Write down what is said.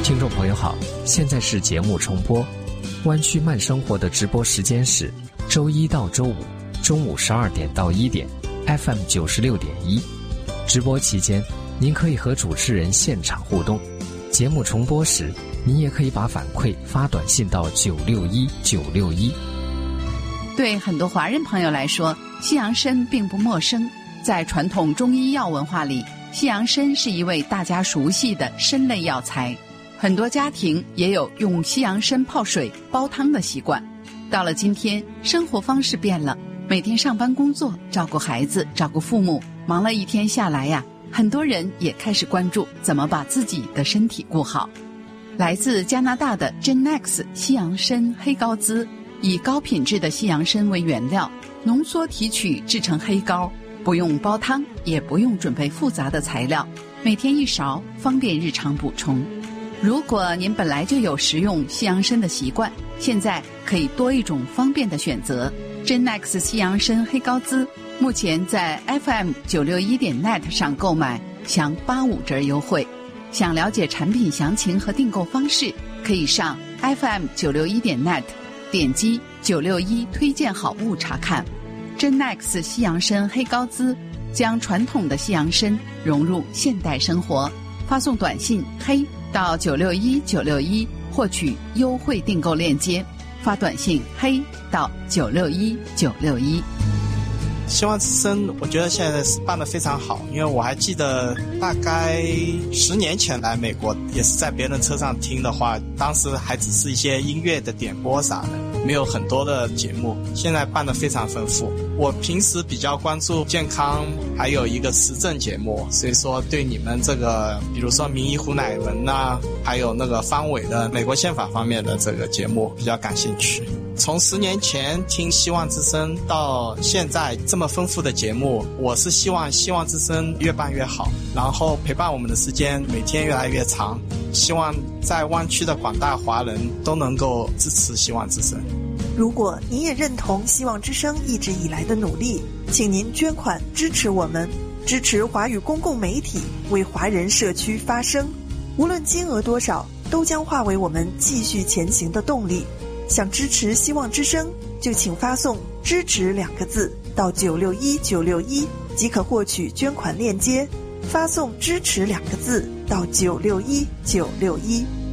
听众朋友好，现在是节目重播。湾区慢生活的直播时间是周一到周五中午12点到1点 FM 96.1。直播期间，您可以和主持人现场互动。节目重播时，您也可以把反馈发短信到961961。 对很多华人朋友来说，西洋参并不陌生。在传统中医药文化里，西洋参是一味大家熟悉的参类药材。很多家庭也有用西洋参泡水煲汤的习惯。到了今天，生活方式变了，每天上班工作，照顾孩子，照顾父母，忙了一天下来呀，很多人也开始关注怎么把自己的身体顾好。来自加拿大的 Genex 西洋参黑膏滋，以高品质的西洋参为原料，浓缩提取制成黑膏，不用煲汤，也不用准备复杂的材料，每天1勺，方便日常补充。如果您本来就有食用西洋参的习惯，现在可以多一种方便的选择。Genex 西洋参黑膏滋目前在 FM 961.net 上购买享85折优惠。想了解产品详情和订购方式，可以上 FM 961.net 点击961推荐好物查看。Genex 西洋参黑膏滋将传统的西洋参融入现代生活，发送短信黑到961961获取优惠订购链接，发短信黑到961961。 希望之声我觉得现在是办得非常好，因为我还记得大概10年前来美国，也是在别人车上听的话，当时还只是一些音乐的点播啥的，没有很多的节目，现在办得非常丰富。我平时比较关注健康，还有一个时政节目，所以说对你们这个比如说民意胡乃文啊，还有那个方伟的美国宪法方面的这个节目比较感兴趣。从10年前听希望之声到现在这么丰富的节目，我是希望希望之声越办越好，然后陪伴我们的时间每天越来越长，希望在湾区的广大华人都能够支持希望之声。 如果您也认同希望之声一直以来的努力，请您捐款支持我们，支持华语公共媒体，为华人社区发声。无论金额多少，都将化为我们继续前行的动力。想支持希望之声，就请发送支持2个字到961961即可获取捐款链接，发送支持2个字到961961。